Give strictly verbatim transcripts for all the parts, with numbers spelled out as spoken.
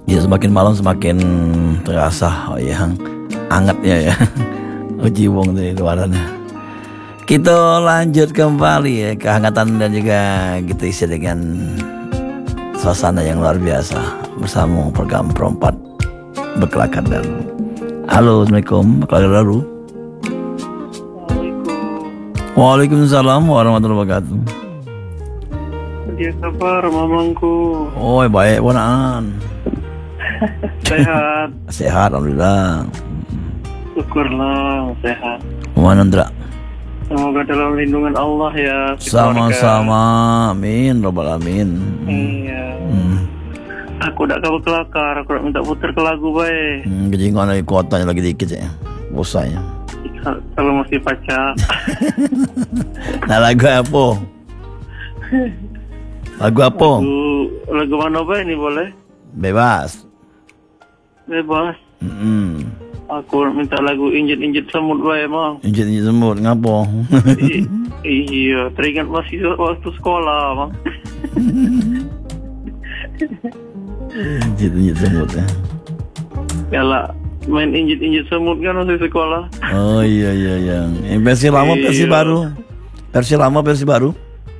Ya semakin malam semakin terasa oh ya hangatnya ya. Uji wong dari luarannya. Kita lanjut kembali ya kehangatan dan juga kita isi dengan suasana yang luar biasa bersama program Perempat Berkelakar dan halo, assalamualaikum, berkelakar baru. Waalaikumsalam warahmatullahi wabarakatuh. Dia kabar mamangku. Oh baik ponaan. Sehat. Sehat alhamdulillah. Syukurlah sehat. Mana Ndra? Semoga dalam lindungan Allah ya. Sama-sama, amin, robbal alamin. Iya. Hmm. Aku udah kau kelakar, aku udah minta putar ke lagu baik. Hmm, kejingan lagi kotanya lagi dikit ya, bosanya. Kalau masih pacar. Nah lagu apa? Lagu apa? Lagu, lagu mana baik ini boleh? Bebas. Bebas. Hmm. Aku minta lagu injet-injet semut baik emang. Injet-injet semut ngapo? I- iya, teringat masih waktu sekolah emang. Injet-injet semut ya. Yalah, main injet-injet semut kan masih sekolah. Oh iya iya iya. Yang versi lama Iya. versi baru. Versi lama versi baru.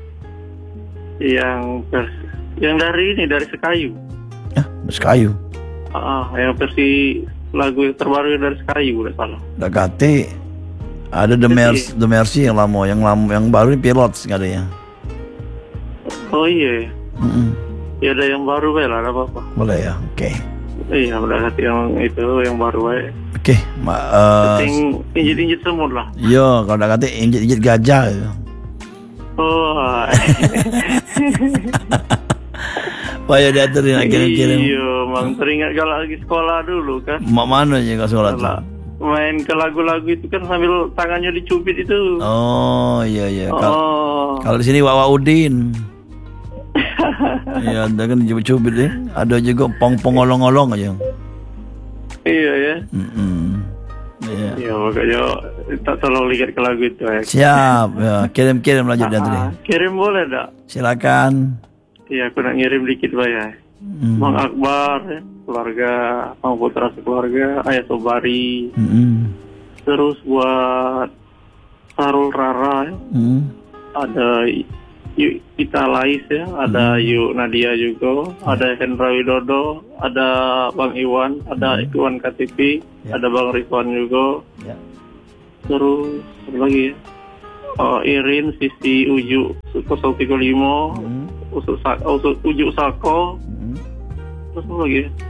Yang vers yang dari ini dari Sekayu. Ya, Sekayu. Ah, yang versi lagu yang terbaru dari Sekayu udah salah. Udah kate. Ada The Mercy, The Mercy yang lama, yang lama, yang baru ini Pilots nggak ada ya. Oh iya. Mm-mm. Ya ada yang baru bae lah, ada apa-apa. Boleh ya, oke. Iya, udah hati yang itu yang baru bae. Oke, ma- uh, Penting injit-injit semut lah. yo kalau udah kate injit-injit gajah. Ya. Oh. Wah ya diaturin kirim-kirim. Iya, Mang teringat kalau lagi sekolah dulu kan. Mak mana aja nggak sekolah tuh? Salah. Main ke lagu-lagu itu kan sambil tangannya dicubit itu. Oh iya iya. Kal- Oh. Kalau di sini Wawa Udin. Iya, ada kan cubit-cubit ya. Ada juga pong-pong olong-olong aja. Iya ya. Mm-mm. Iya. Iya, makanya tak terlalu lihat ke lagu itu ya. Siap. Ya, kirim-kirim lanjut Ah, diaturin. kirim boleh tak? Silakan. Iya, aku nak ngirim dikit Pak ya. Mm. Mang Akbar, ya, keluarga, Mang Putra sekeluarga, Ayah Sobari. Mm-mm. Terus buat Sarul Rara, ya. Mm. Ada Yuk Ita Lais ya, ada Yuk Nadia juga, ada Hendra Widodo, ada Bang Iwan, ada Iwan K T P, Ya. ada Bang Ridwan juga. Ya. Terus apa lagi ya? Oh, Irin, Sisi, Uju, nol tiga lima, Mm. Usuk Sa- Usuk Uju Sako, Mm. terus apa lagi? ya?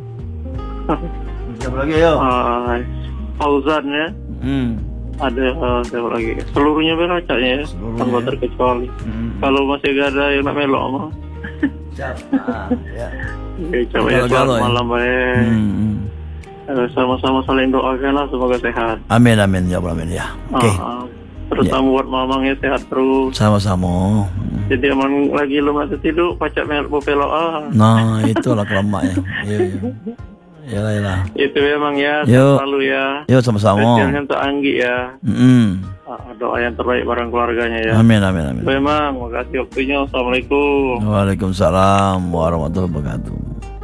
Siapa lagi yo? Ah, Fauzan ya, Mm. ada uh, siapa lagi? Seluruhnya beracanya ya, Seluruhnya tanpa ya. terkecuali. Mm. Kalau masih gak ada yang nak melok mah. Siap. Ah, ya. Oke, coba ya, Galau-galau selamat ya. malam baik. Mm. Eh, Sama-sama saling doakan lah semoga sehat. Amin amin ya Allah, amin ya. Oke. Ah, ah. Terutama buat mamangnya sehat terus. Sama-sama. Mm. Jadi emang lagi lemah tidur, pacak melok bopelok ah. Nah, itulah kelemak ya. Iya, iya. Yalah, yalah. Itu memang ya, Yuk. selalu ya. Yo sama-sama. Spesialnya untuk Anggi ya. Mm. Ah, doa yang terbaik bareng keluarganya ya. Amin amin amin. Memang, makasih waktunya. Assalamualaikum. Waalaikumsalam warahmatullahi wabarakatuh.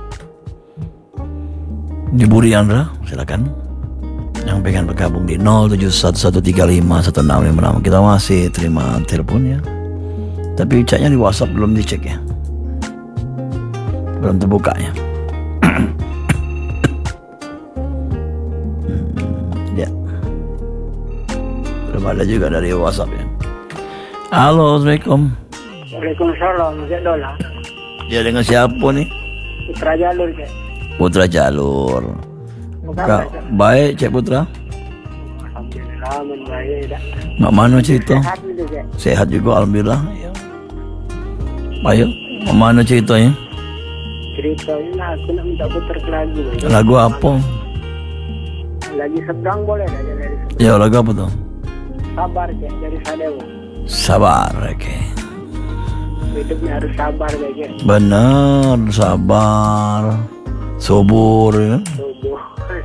Di Buri Andra, silakan. Yang pengen bergabung di nol tujuh satu satu tiga lima satu enam lima enam. Kita masih terima telepon ya. Tapi chatnya di WhatsApp belum dicek ya. Belum terbuka ya. Hmm, ya. Belum ada juga dari WhatsApp ya. Halo, assalamualaikum. Waalaikumsalam, Cik Dola. Ya dengan siapa nih? Putra Jalur, Cik. Putra Jalur. Bukan, Kak, Cik. baik Cik Putra. Alhamdulillah, men baik dah. Mak mana cerita? Sehat dulu, Cik. Sehat juga alhamdulillah. Ya. Ayo, mak mana ceritanya? Ceritanya lah, aku nak minta putar ke lagu. Cik. Lagu apa? Lagi seberang boleh dah, Cik, dari seberang. Ya lagu apa tuh? Sabar, Cik, dari Sadewa. Sabar, oke. Hidupnya harus sabar, Cik. Benar, sabar, subur ya. Subuh.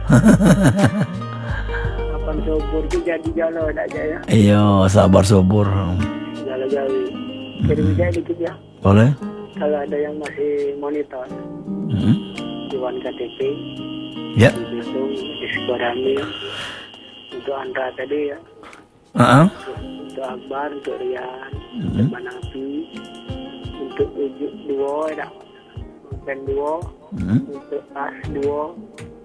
Kapan subur tu jadi jalo dah, Cik, ya. Iya, sabar subur. Jalo-jalo. Kirim Cik dikit ya. Boleh? Kalau ada yang masih monitor Hmm? di Iwan K T P. Ya. Itu di Sukarami. Untuk Andra tadi ya. Uh-uh. Untuk Akbar, untuk Rian, Mhm. untuk Manapi, untuk Ujuk Duo, ya. Dan Duo, Hmm. untuk As Duo,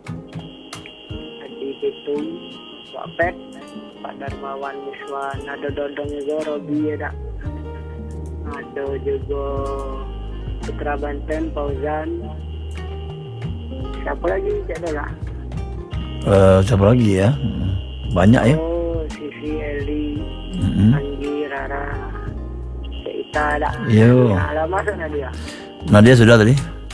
Adi Pitung, Pak Pet, Pak Darmawan Miswan, ada Dodong juga, Robi ya. Ada juga Putra Banten, Fauzan. Siapa lagi? Cik Dola? Eh, siapa lagi ya? Hmm. Banyak ya. Oh, Sisi, Eli, Mhm. Anggi, Rara, Cik Ita ada. Yo. Alamat sana dia. Nadia sudah tadi.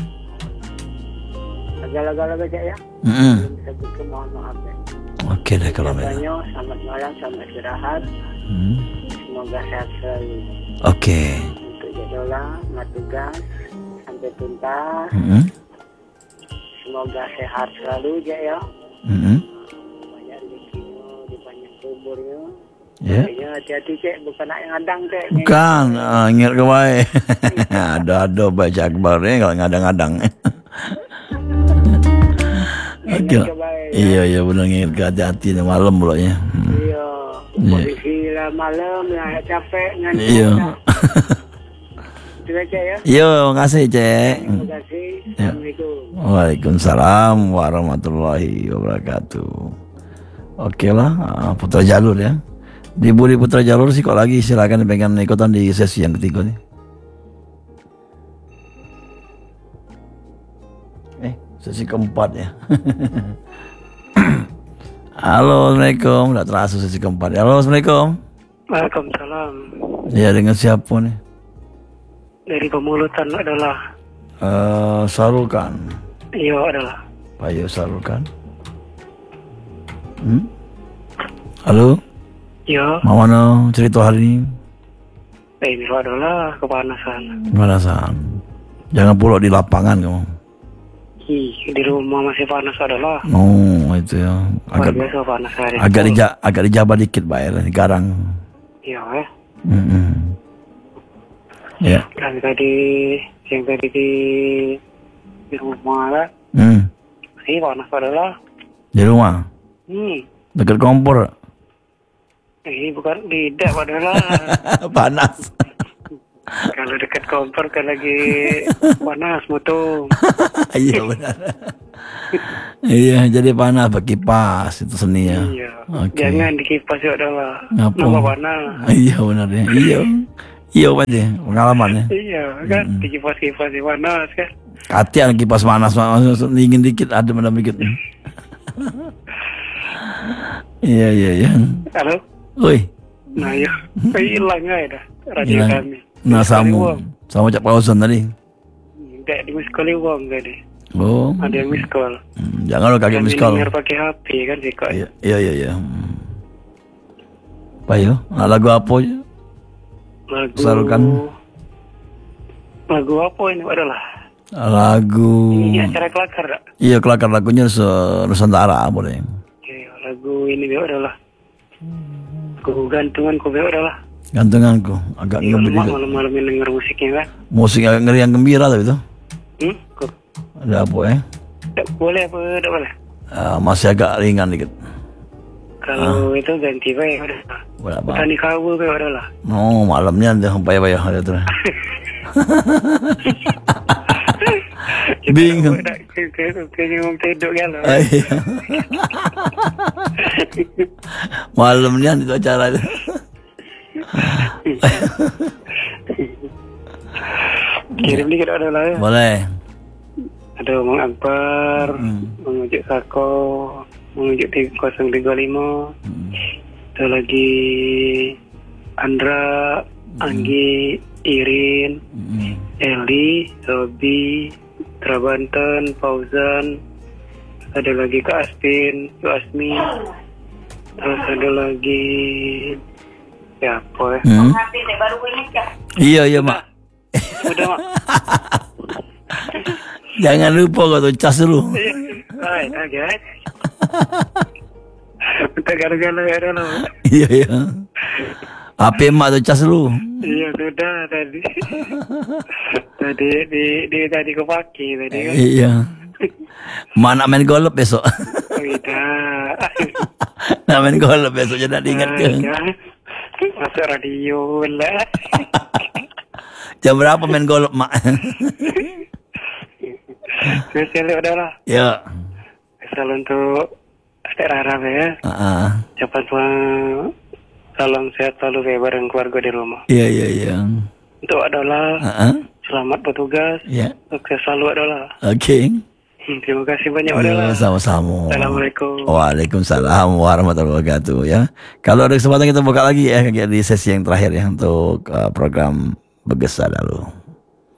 Agak-agak cek ya. Mhm. Belum sebut ke mohon maaf ya. Oke deh kalau begitu. Banyak, selamat malam, selamat istirahat. Hmm. Semoga sehat selalu. Oke. Untuk Jadola, Matugas, sampai tuntas. Mhm. Semoga sehat selalu Cek ya. Mhm. Banyak rezekinya, dipanjang umurnya. Ya. Kayaknya hati-hati Cek, bukan nak yang ngadang Cek. Bukan, uh, ingat ke baik. Ada-ada baca akbarnya kalau ngadang-ngadang. Oke. Ingat ke baik, ya. Iya iya benar ingat ke hati-hati nih malam pula ya. Hmm. Iya. Iya. Kondisi lah malam ya capek ngantuk. Iya. Terima kasih ya. Yo, makasih Cek. Terima kasih. Ya. Assalamualaikum. Waalaikumsalam warahmatullahi wabarakatuh. Oke lah, uh, Putra Jalur ya. Di Budi Putra Jalur sih kok lagi silakan pengen ikutan di sesi yang ketiga nih. Eh, sesi keempat ya. Halo, Assalamualaikum. Udah terasa sesi keempat. Halo, Assalamualaikum. Waalaikumsalam. Ya, dengan siapa nih? Dari Pemulutan adalah Eh, Sarukan. Iyo adalah. Pak Yo Sarukan. Hmm? Halo, Iyo, mana cerita hari ini? eh ini adalah kepanasan. Gimana San? Jangan pulau di lapangan kamu. Ih, di rumah masih panas adalah. Oh, itu ya. Luar Agak biasa panas hari. agak dija, agak dijabah dikit bayar di Garang. Iya ya. Mm-mm. Ya. Dan tadi yang tadi di di rumah lah, Hmm. masih panas adalah. Di rumah. Hmm, Dekat kompor. ini bukan tidak adalah. Panas. Kalau dekat kompor kan lagi panas mutung. Iya benar. Iya, jadi panas pakai kipas itu seni ya. Iya. Oke. Jangan dikipas ya adalah. Ngapa? Nambah panas. Iya benar ya. Iya. Iya Pak deh, pengalaman ya. Iya kan, dikipas-kipas di panas kan. Katian kipas panas, panas dingin dikit, adem adem dikit. Iya iya iya. Halo. Oi, Nah ya, hilang aja dah radio hilang. kami. Nah Miss Kali sama Wong. sama Cak Pausan tadi. Tidak di Miss Kali Wong tadi. Oh, Ada yang miss call. hmm, jangan lo kaget Kami miss call. dengar pakai H P kan sih kok. Iya iya iya. iya. Hmm. Pak yo, nah, lagu apa? Lagu. Sarukan. Lagu apa ini adalah? Lagu. Ini acara kelakar tak? Iya kelakar lagunya se Nusantara boleh. Oke, lagu ini dia adalah. Lagu gantungan ku dia adalah. Gantunganku agak Iya, ngebut mak dikit. malam-malam ini denger musiknya kan. Musik agak ngeri yang gembira tapi itu. Hmm? Kok Ada apa ya? tak boleh apa tak boleh? Ah, masih agak ringan dikit. Kalau itu ganti baik udah. Berapa? Petani kawu baik adalah. Oh, malamnya dah payah-payah ada tuh. Bingung. Kayaknya mau tidur kan lah. Ah, iya. Malamnya itu acara itu. Kirim dikit adalah ya. Boleh. Ada Mang Akbar, Hmm. mengujuk Sako, mengujuk nol tiga lima. Hmm. Ada lagi Andra, Anggi, Irin, Hmm. Eli, Robi, Trabanten, Fauzan, ada lagi Kak Aspin, Yasmin, terus ada lagi siapa ya? Hmm. Iya iya mak. Udah mak. Jangan lupa kau tuh cas dulu. Hai, agak. Kita gara-gara ya dah. Iya iya. H P mak tuh cas dulu. Iya sudah tadi. Tadi di di tadi kepake tadi kan. Iya. Mana main golf besok? Tidak. Nak main golf besok jadi nak diingatkan. Masuk radio lah. Jam berapa main golf mak? Spesial udah lah. Ya. Spesial untuk Adik Rara ya. Heeh. Cepat pulang. Salam sehat selalu ya bareng keluarga di rumah. Iya iya iya. Untuk adalah Heeh. selamat bertugas. Ya. Sukses selalu adalah. Oke. Hmm, terima kasih banyak Ya, adalah. sama-sama. Assalamualaikum. Waalaikumsalam warahmatullahi wabarakatuh ya. Kalau ada kesempatan kita buka lagi ya di sesi yang terakhir ya untuk uh, program Bergesah Dalu.